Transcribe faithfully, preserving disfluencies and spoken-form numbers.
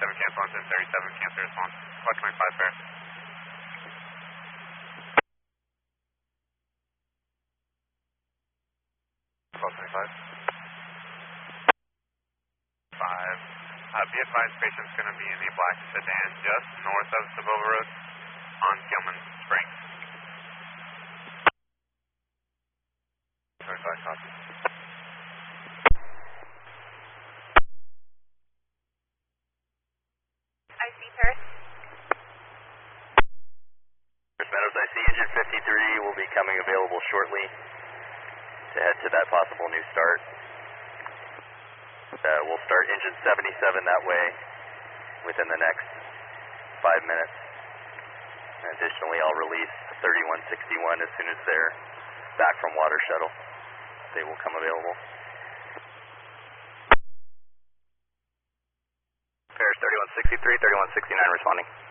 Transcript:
thirty-seven cancel engine thirty-seven, cancel response. one twenty-five fair. twelve twenty-five. five. Uh, be advised, patient's going to be in a black sedan just north of Sabova Road on Gilman Springs. twenty-five, copy. I C, Paris. Paris Meadows, I C engine fifty-three will be coming available shortly to head to that possible new start. Uh, we'll start engine seventy-seven that way within the next five minutes. And additionally, I'll release thirty-one sixty-one as soon as they're back from water shuttle. They will come available. Paris thirty-one sixty-three, thirty-one sixty-nine responding.